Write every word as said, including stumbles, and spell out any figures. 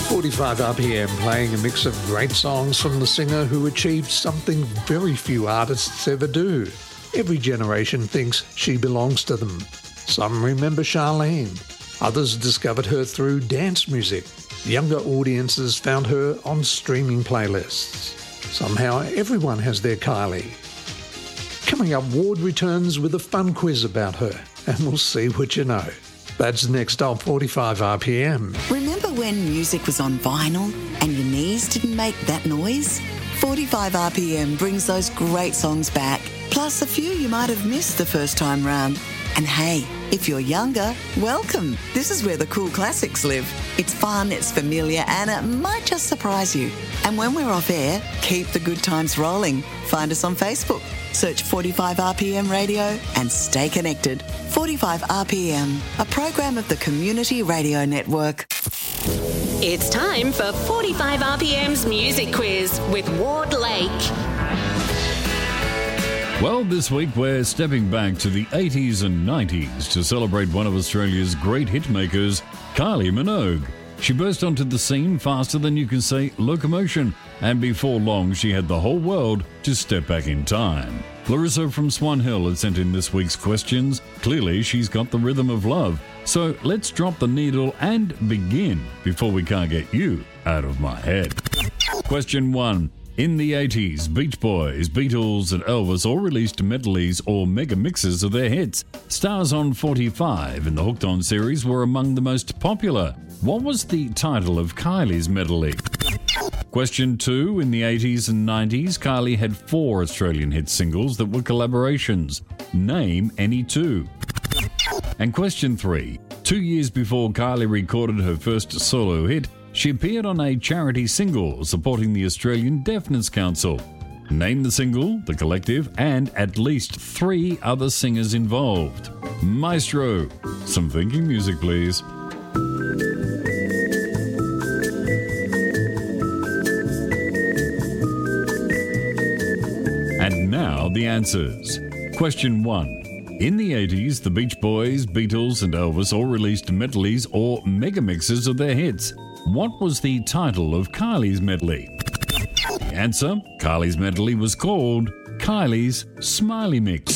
forty-five R P M, playing a mix of great songs from the singer who achieved something very few artists ever do. Every generation thinks she belongs to them. Some remember Charlene. Others discovered her through dance music. Younger audiences found her on streaming playlists. Somehow everyone has their Kylie. Coming up, Ward returns with a fun quiz about her, and we'll see what you know. That's next on forty-five R P M. Remember when music was on vinyl and your knees didn't make that noise? forty-five R P M brings those great songs back, plus a few you might have missed the first time round. And hey, if you're younger, welcome. This is where the cool classics live. It's fun, it's familiar, and it might just surprise you. And when we're off air, keep the good times rolling. Find us on Facebook. Search forty-five R P M Radio and stay connected. forty-five R P M, a program of the Community Radio Network. It's time for forty-five R P M's Music Quiz with Ward Lake. Well, this week we're stepping back to the eighties and nineties to celebrate one of Australia's great hitmakers, Kylie Minogue. She burst onto the scene faster than you can say locomotion, and before long she had the whole world to step back in time. Larissa from Swan Hill had sent in this week's questions. Clearly she's got the rhythm of love. So let's drop the needle and begin before we can't get you out of my head. Question one. In the eighties, Beach Boys, Beatles and Elvis all released medleys or mega mixes of their hits. Stars on forty-five in the Hooked On series were among the most popular. What was the title of Kylie's medley? Question two. In the eighties and nineties, Kylie had four Australian hit singles that were collaborations. Name any two. And question three. Two years before Kylie recorded her first solo hit, she appeared on a charity single supporting the Australian Deafness Council. Name the single, the collective, and at least three other singers involved. Maestro. Some thinking music, please. And now the answers. Question one. In the eighties, the Beach Boys, Beatles and Elvis all released medleys or mega mixes of their hits. What was the title of Kylie's medley? The answer, Kylie's medley was called Kylie's Smiley Mix.